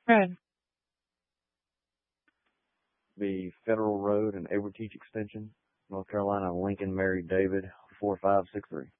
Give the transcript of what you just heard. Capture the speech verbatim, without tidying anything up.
Road. Be Federal Road and Edward Teach Extension, North Carolina, Lincoln, Mary, David, four five six three.